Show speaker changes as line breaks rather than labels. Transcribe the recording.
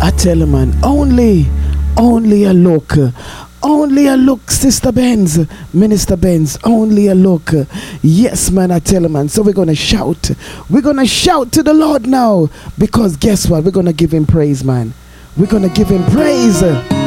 I tell you, man, only a look. Only a look, Sister Benz, Minister Benz, only a look. Yes, man, I tell you, man. So we're going to shout. We're going to shout to the Lord now. Because guess what? We're going to give him praise, man. We're going to give him praise.